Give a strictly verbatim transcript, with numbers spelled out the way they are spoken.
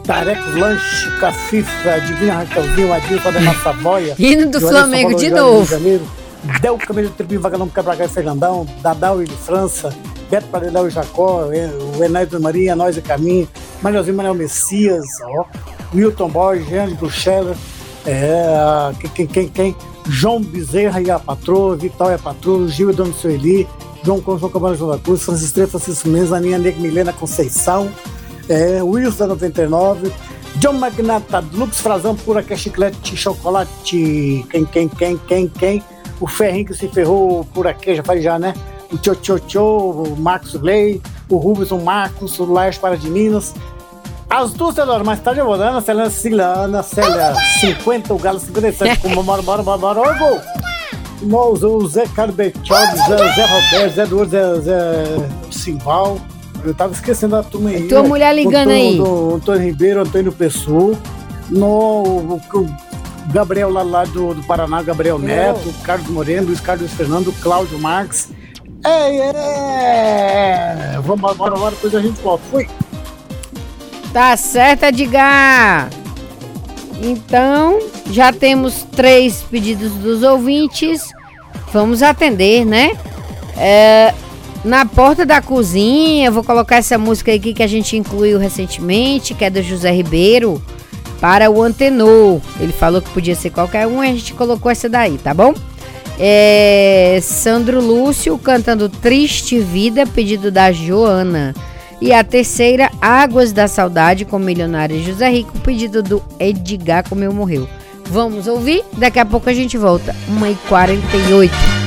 Tareco Lanche, Cafifa, Divina Raquelzinho, Adilson da Nossa Boia. Hino do Flamengo de novo. Del Camelo Tribinho, Vagalão, Quebra-Gai, Fernandão, Dadal e de França, Beto Paredão e Jacó, o Enéio Maria, Nós e Caminho, Manelzinho Manuel Messias, ó, Wilton Borges, Jean Bruxelas, é, quem, quem, quem, João Bezerra e a Patroa, Vitória Patroa, Gil e Dona Sueli, João Conjão Camargo João da Cruz, Francisco Estrela, Francisco Mendes, Aninha Negra Milena Conceição, é, Wilson da noventa e nove, John Magnata, Lux Frazão, Pura que é Chiclete, Chocolate, quem, quem, quem, quem, quem, o Ferrinho que se ferrou por aqui, já falei já, né? O Tio Tio Tio, o Marcos Lei, o Rubens, o Marcos, o Laércio Para de Minas. As duas horas mais tarde eu vou dar Ana Célia, Célia, Ana Célia cinquenta, o Galo cinquenta e sete, com bora, bora, bora, bora, ó, gol! O Zé Carlos Bertiotti, Zé, Zé Roberto, Zé Eduardo, Zé, Zé Simval. Eu tava esquecendo da turma aí. Tua né? mulher ligando Antônio, aí. Do, Antônio Ribeiro, Antônio Pessoa, no o, o Gabriel lá, lá do, do Paraná, Gabriel Neto, Meu. Carlos Moreno, Luiz Carlos Fernando, Cláudio Marques. É, é. Vamos embora, embora, depois a gente volta. Fui. Tá certo, Edgar. Então, já temos três pedidos dos ouvintes. Vamos atender, né? É, na porta da cozinha, eu vou colocar essa música aqui que a gente incluiu recentemente, que é do José Ribeiro, para o Antenor. Ele falou que podia ser qualquer um, e a gente colocou essa daí, tá bom? É, Sandro Lúcio cantando Triste Vida, pedido da Joana. E a terceira, Águas da Saudade, com Milionário José Rico, pedido do Edgar, como eu morreu. Vamos ouvir? Daqui a pouco a gente volta. uma e quarenta e oito.